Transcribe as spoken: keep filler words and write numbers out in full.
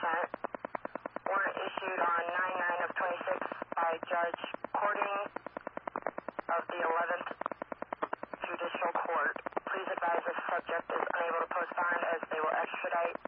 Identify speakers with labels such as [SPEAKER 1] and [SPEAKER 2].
[SPEAKER 1] sent. Warrant issued on nine nine of twenty-six by Judge Cording of the eleventh Judicial Court. Please advise the subject is unable to post bond as they will extradite